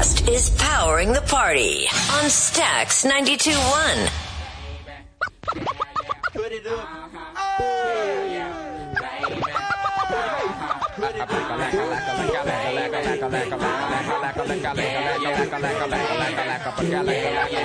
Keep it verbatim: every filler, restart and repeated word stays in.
podcast is powering the party on Stax ninety-two point one. Put it up.